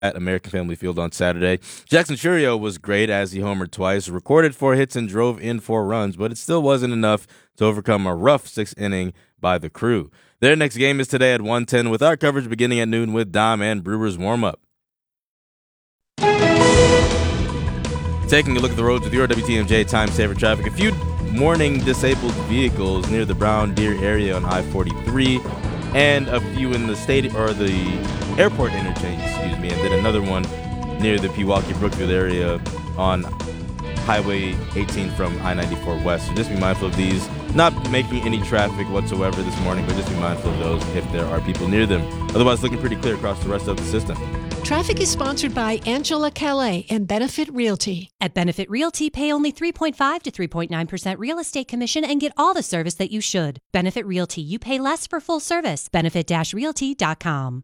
at American Family Field on Saturday. Jackson Churio was great as he homered twice, recorded 4 hits, and drove in 4 runs, but it still wasn't enough to overcome a rough 6th inning by the Crew. Their next game is today at 1:10 with our coverage beginning at noon with Dom and Brewers warm-up. Taking a look at the roads with your WTMJ Time Saver Traffic. A few morning disabled vehicles near the Brown Deer area on I-43, and a few in the state or the airport interchange, and then another one near the Pewaukee Brookfield area on Highway 18 from I-94 West. So just be mindful of these. Not making any traffic whatsoever this morning, but just be mindful of those if there are people near them. Otherwise, looking pretty clear across the rest of the system. Traffic is sponsored by Angela Calais and Benefit Realty. At Benefit Realty, pay only 3.5 to 3.9% real estate commission and get all the service that you should. Benefit Realty, you pay less for full service. Benefit-realty.com.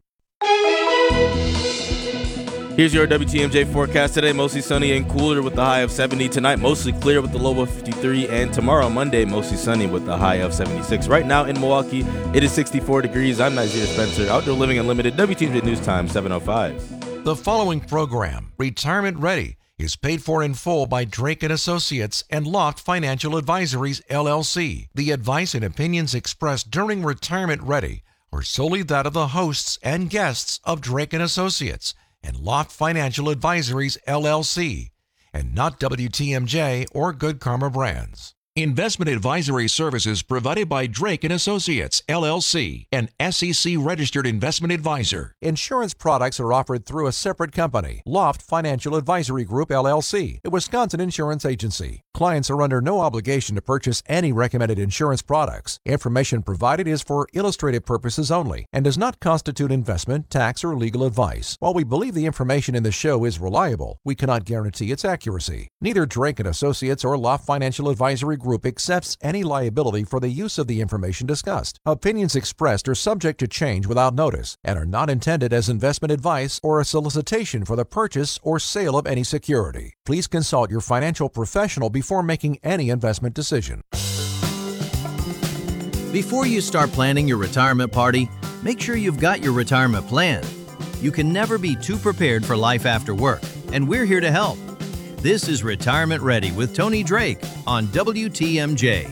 Here's your WTMJ forecast today. Mostly sunny and cooler with the high of 70. Tonight, mostly clear with the low of 53. And tomorrow, Monday, mostly sunny with the high of 76. Right now in Milwaukee, it is 64 degrees. I'm Nazir Spencer. Outdoor Living Unlimited, WTMJ News Time, 7:05. The following program, Retirement Ready, is paid for in full by Drake & Associates and Loft Financial Advisories, LLC. The advice and opinions expressed during Retirement Ready are solely that of the hosts and guests of Drake & Associates and Loft Financial Advisories, LLC, and not WTMJ or Good Karma Brands. Investment advisory services provided by Drake & Associates, LLC, an SEC-registered investment advisor. Insurance products are offered through a separate company, Loft Financial Advisory Group, LLC, a Wisconsin insurance agency. Clients are under no obligation to purchase any recommended insurance products. Information provided is for illustrative purposes only and does not constitute investment, tax, or legal advice. While we believe the information in the show is reliable, we cannot guarantee its accuracy. Neither Drake & Associates or Loft Financial Advisory Group accepts any liability for the use of the information discussed. Opinions expressed are subject to change without notice and are not intended as investment advice or a solicitation for the purchase or sale of any security. Please consult your financial professional before making any investment decision. Before you start planning your retirement party, make sure you've got your retirement plan. You can never be too prepared for life after work, and we're here to help. This is Retirement Ready with Tony Drake on WTMJ.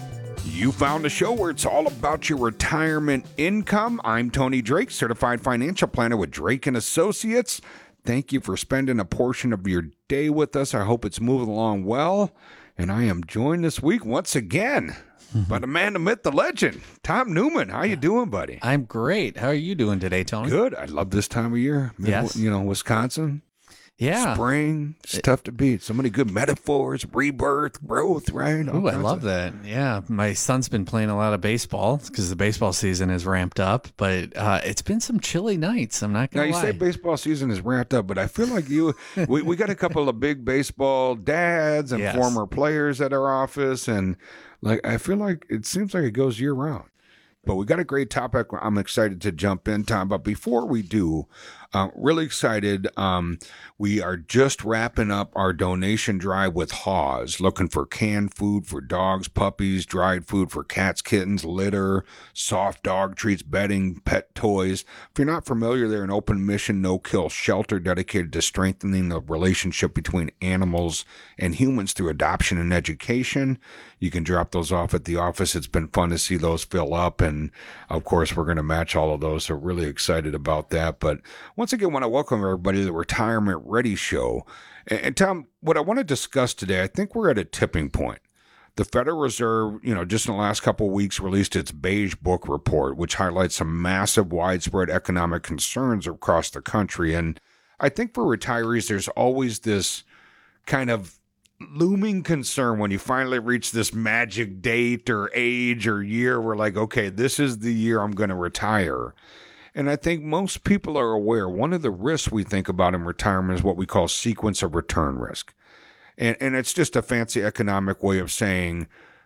You found a show where it's all about your retirement income. I'm Tony Drake, certified financial planner with Drake & Associates. Thank you for spending a portion of your day with us. I hope it's moving along well. And I am joined this week once again by the man, the myth, the legend, Tom Newman. How you doing, buddy? I'm great. How are you doing today, Tony? Good. I love this time of year. Yes. Wisconsin. Yeah. Spring. It's tough to beat. So many good metaphors, rebirth, growth, right? Ooh, I love that. Yeah. My son's been playing a lot of baseball because the baseball season is ramped up, but it's been some chilly nights. I'm not going to lie. Now, you say baseball season is ramped up, but I feel like we got a couple of big baseball dads and former players at our office, and I feel like it seems like it goes year round. But we got a great topic I'm excited to jump in, Tom. But before we do, really excited. We are just wrapping up our donation drive with Haws, looking for canned food for dogs, puppies, dried food for cats, kittens, litter, soft dog treats, bedding, pet toys. If you're not familiar, they're an open mission, no-kill shelter dedicated to strengthening the relationship between animals and humans through adoption and education. You can drop those off at the office. It's been fun to see those fill up. And, of course, we're going to match all of those. So really excited about that. But once again, I want to welcome everybody to the Retirement Ready Show. And Tom, what I want to discuss today, I think we're at a tipping point. The Federal Reserve, just in the last couple of weeks, released its Beige Book report, which highlights some massive widespread economic concerns across the country. And I think for retirees, there's always this kind of looming concern when you finally reach this magic date or age or year where okay, this is the year I'm going to retire. And I think most people are aware one of the risks we think about in retirement is what we call sequence of return risk. And it's just a fancy economic way of saying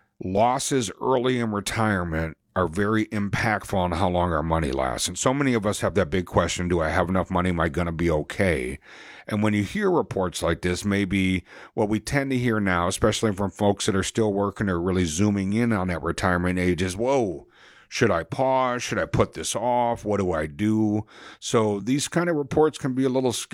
losses early in retirement are very impactful on how long our money lasts. And so many of us have that big question, do I have enough money? Am I going to be okay? And when you hear reports like this, maybe what we tend to hear now, especially from folks that are still working or really zooming in on that retirement age, is, whoa, should I pause? Should I put this off? What do I do? So these kind of reports can be a little scary.